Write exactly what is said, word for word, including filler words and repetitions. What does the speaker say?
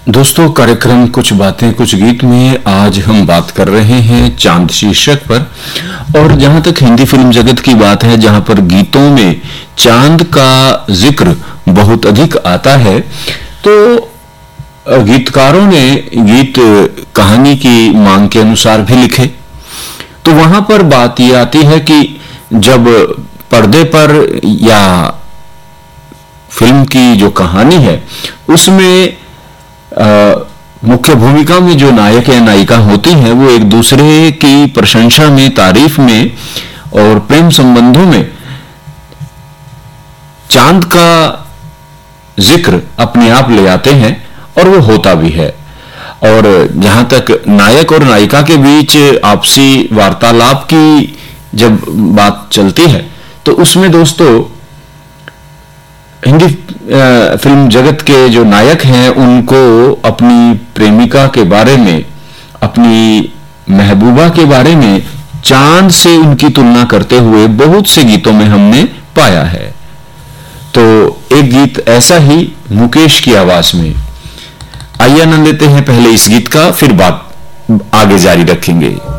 दोस्तों, कार्यक्रम कुछ बातें कुछ गीत में आज हम बात कर रहे हैं चांद शीर्षक पर। और जहां तक हिंदी फिल्म जगत की बात है, जहां पर गीतों में चांद का जिक्र बहुत अधिक आता है, तो गीतकारों ने गीत कहानी की मांग के अनुसार भी लिखे। तो वहां पर बात यह आती है कि जब पर्दे पर या फिल्म की जो कहानी है उसमें मुख्य भूमिका में जो नायक या नायिका होती हैं वो एक दूसरे की प्रशंसा में, तारीफ में और प्रेम संबंधों में चांद का जिक्र अपने आप ले आते हैं, और वो होता भी है। और जहां तक नायक और नायिका के बीच आपसी वार्तालाप की जब बात चलती है, तो उसमें दोस्तों हिंदी फिल्म जगत के जो नायक हैं उनको अपनी प्रेमिका के बारे में, अपनी महबूबा के बारे में चांद से उनकी तुलना करते हुए बहुत से गीतों में हमने पाया है। तो एक गीत ऐसा ही मुकेश की आवाज में, आइए आनंद लेते हैं पहले इस गीत का, फिर बात आगे जारी रखेंगे।